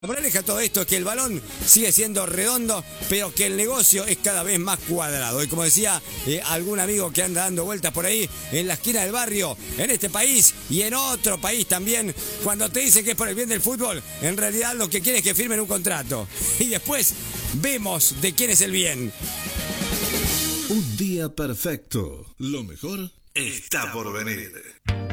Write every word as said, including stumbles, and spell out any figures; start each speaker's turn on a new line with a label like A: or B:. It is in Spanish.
A: La moraleja de todo esto es que el balón sigue siendo redondo, pero que el negocio es cada vez más cuadrado. Y como decía eh, algún amigo que anda dando vueltas por ahí, en la esquina del barrio, en este país y en otro país también, cuando te dicen que es por el bien del fútbol, en realidad lo que quieren es que firmen un contrato. Y después vemos de quién es el bien.
B: Un día perfecto. Lo mejor está por venir.